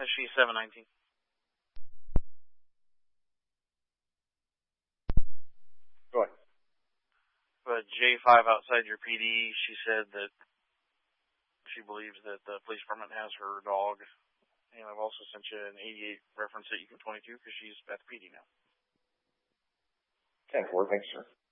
She's 719. Go ahead. But J5 outside your PD, she said that she believes that the police department has her dog. And I've also sent you an 88 reference at Eco 22 because she's at the PD now. 10-4, thanks, sir.